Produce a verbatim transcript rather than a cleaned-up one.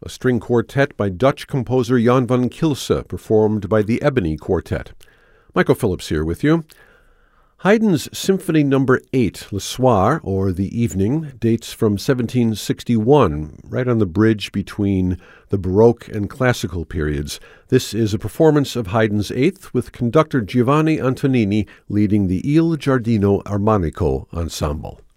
a string quartet by Dutch composer Jan van Kilse, performed by the Ebony Quartet. Michael Phillips here with you. Haydn's Symphony Number eight, Le Soir, or The Evening, dates from seventeen sixty-one, right on the bridge between the Baroque and Classical periods. This is a performance of Haydn's Eighth, with conductor Giovanni Antonini leading the Il Giardino Armonico Ensemble.